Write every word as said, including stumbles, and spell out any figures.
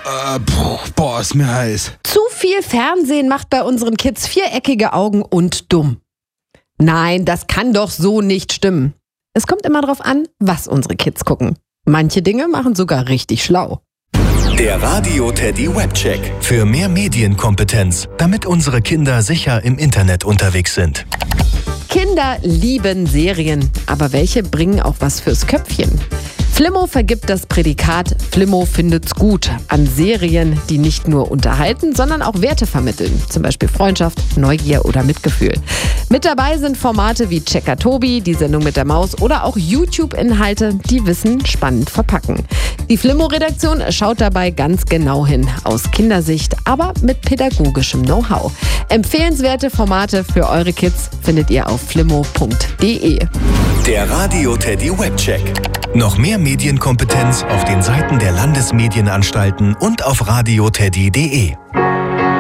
Äh, boah, boah, ist mir heiß. Zu viel Fernsehen macht bei unseren Kids viereckige Augen und dumm. Nein, das kann doch so nicht stimmen. Es kommt immer drauf an, was unsere Kids gucken. Manche Dinge machen sogar richtig schlau. Der Radio Teddy Webcheck. Für mehr Medienkompetenz, damit unsere Kinder sicher im Internet unterwegs sind. Kinder lieben Serien, aber welche bringen auch was fürs Köpfchen? Flimmo vergibt das Prädikat Flimmo findet's gut an Serien, die nicht nur unterhalten, sondern auch Werte vermitteln. Zum Beispiel Freundschaft, Neugier oder Mitgefühl. Mit dabei sind Formate wie Checker Tobi, die Sendung mit der Maus oder auch YouTube-Inhalte, die Wissen spannend verpacken. Die Flimmo-Redaktion schaut dabei ganz genau hin, aus Kindersicht, aber mit pädagogischem Know-how. Empfehlenswerte Formate für eure Kids findet ihr auf flimmo punkt de. Der Radio Teddy Webcheck. Noch mehr Medienkompetenz auf den Seiten der Landesmedienanstalten und auf radio teddy punkt de.